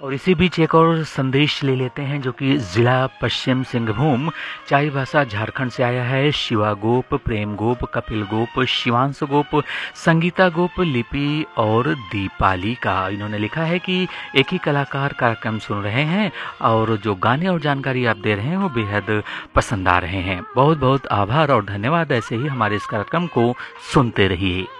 और इसी बीच एक और संदेश ले लेते हैं जो कि जिला पश्चिम सिंहभूम चाईबासा झारखंड से आया है। शिवा गोप, प्रेम गोप, कपिल गोप, शिवांश गोप, संगीता गोप, लिपि और दीपाली का। इन्होंने लिखा है कि एक ही कलाकार कार्यक्रम सुन रहे हैं और जो गाने और जानकारी आप दे रहे हैं वो बेहद पसंद आ रहे हैं। बहुत बहुत आभार और धन्यवाद। ऐसे ही हमारे इस कार्यक्रम को सुनते रहिए।